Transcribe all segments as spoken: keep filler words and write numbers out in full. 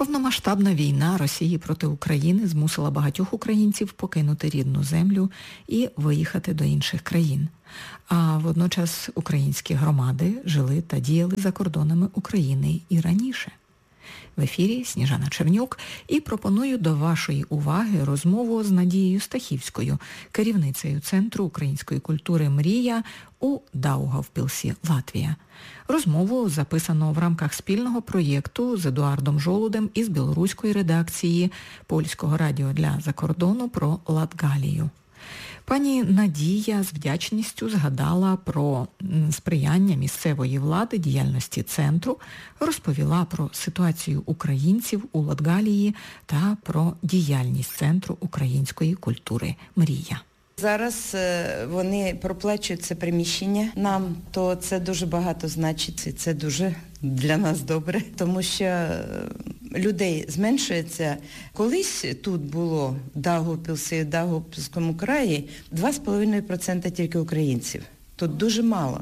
Повномасштабна війна Росії проти України змусила багатьох українців покинути рідну землю і виїхати до інших країн. А водночас українські громади жили та діяли за кордонами України і раніше. В ефірі Сніжана Чернюк і пропоную до вашої уваги розмову з Надією Стахівською, керівницею Центру української культури «Мрія» у Даугавпілсі, Латвія. Розмову записано в рамках спільного проєкту з Едуардом Жолудем із білоруської редакції Польського радіо для закордону про Латгалію. Пані Надія з вдячністю згадала про сприяння місцевої влади діяльності центру, розповіла про ситуацію українців у Латгалії та про діяльність Центру української культури «Мрія». Зараз вони проплачують це приміщення нам, то це дуже багато значить, і це дуже для нас добре, тому що людей зменшується. Колись тут було в Даугавпілсі і в Даугавпільському краї два з половиною відсотки тільки українців. Тут дуже мало.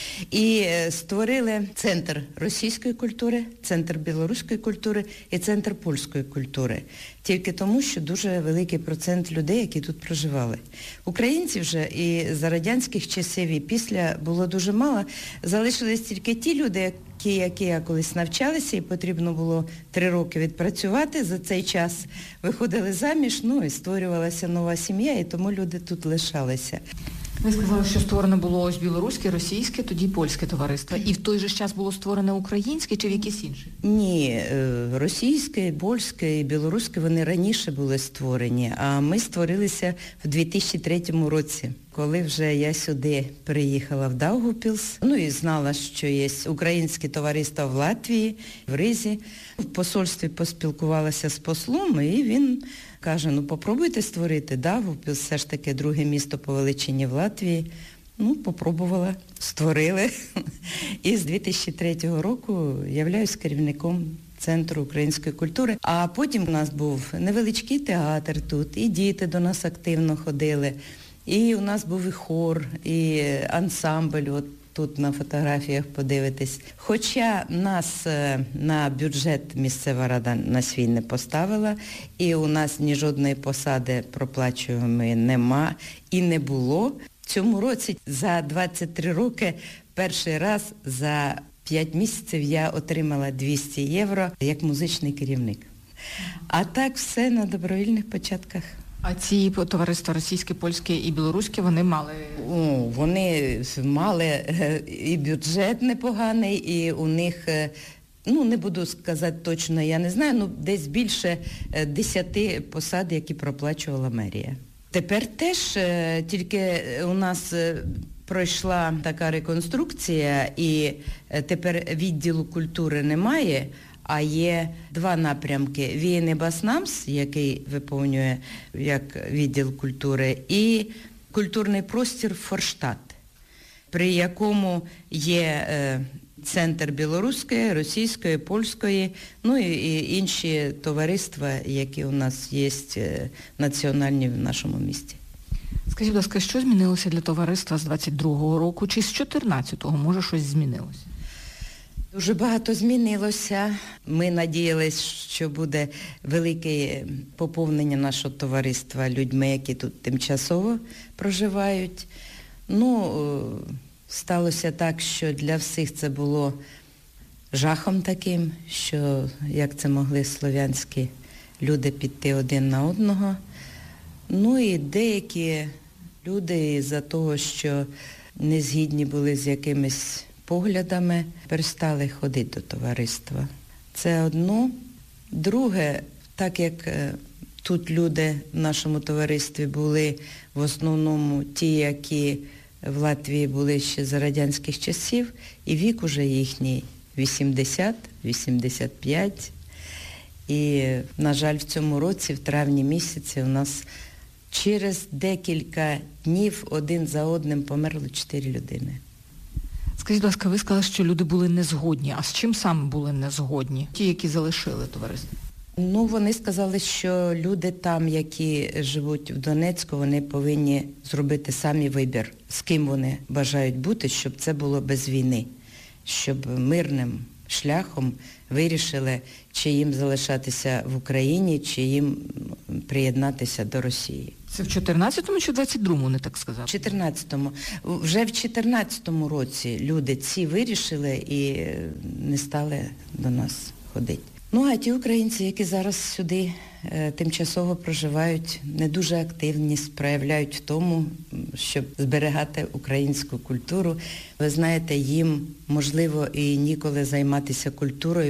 І створили Центр російської культури, Центр білоруської культури і Центр польської культури. Тільки тому, що дуже великий процент людей, які тут проживали. Українців вже і за радянських часів, і після було дуже мало. Залишились тільки ті люди, які, які я колись навчалися, і потрібно було три роки відпрацювати. За цей час виходили заміж, ну і створювалася нова сім'я, і тому люди тут лишалися. Ви сказали, що створено було ось білоруське, російське, тоді польське товариство. І в той же час було створене українське чи в якісь інші? Ні, російське, польське і білоруське, вони раніше були створені, а ми створилися в дві тисячі третьому році, коли вже я сюди приїхала в Даугавпілс, ну і знала, що є українське товариство в Латвії, в Ризі. В посольстві поспілкувалася з послом, і він каже, ну попробуйте створити Даугавпілс, все ж таки друге місто по величині в Латвії. Ну, попробувала, створили. І з дві тисячі третього року являюсь керівником Центру української культури. А потім у нас був невеличкий театр тут, і діти до нас активно ходили. І у нас був і хор, і ансамбль, от тут на фотографіях подивитись. Хоча нас на бюджет місцева рада на свій не поставила, і у нас ні жодної посади проплачуємої нема і не було. В цьому році за двадцять три роки перший раз за п'ять місяців я отримала двісті євро як музичний керівник. А так все на добровільних початках. А ці товариства російське, польське і білоруське, вони мали? О, вони мали і бюджет непоганий, і у них, ну не буду сказати точно, я не знаю, ну десь більше десяти посад, які проплачувала мерія. Тепер теж тільки у нас пройшла така реконструкція, і тепер відділу культури немає, а є два напрямки. Вієне Баснамс, який виповнює як відділ культури, і культурний простір Форштадт, при якому є центр білоруської, російської, польської, ну і, і інші товариства, які у нас є національні в нашому місті. Скажіть, будь ласка, що змінилося для товариства з двадцять другого року, чи з чотирнадцятого, може щось змінилося? Дуже багато змінилося. Ми надіялись, що буде велике поповнення нашого товариства людьми, які тут тимчасово проживають. Ну, сталося так, що для всіх це було жахом таким, що як це могли слов'янські люди піти один на одного. Ну і деякі люди із-за того, що не згідні були з якимись поглядами, перестали ходити до товариства. Це одно. Друге, так як тут люди в нашому товаристві були в основному ті, які в Латвії були ще за радянських часів, і вік уже їхній вісімдесят - вісімдесят п'ять. І, на жаль, в цьому році, в травні місяці, у нас через декілька днів один за одним померли чотири людини. Скажіть, будь ласка, ви сказали, що люди були незгодні. А з чим саме були незгодні? Ті, які залишили товариство? Ну, вони сказали, що люди там, які живуть в Донецьку, вони повинні зробити самі вибір, з ким вони бажають бути, щоб це було без війни, щоб мирним шляхом вирішили, чи їм залишатися в Україні, чи їм приєднатися до Росії. Це в чотирнадцятому чи в двадцять другому, не так сказати? В чотирнадцятому. Вже в чотирнадцятому році люди ці вирішили і не стали до нас ходити. Ну, а ті українці, які зараз сюди е, тимчасово проживають, не дуже активність проявляють в тому, щоб зберігати українську культуру. Ви знаєте, їм, можливо, і ніколи займатися культурою.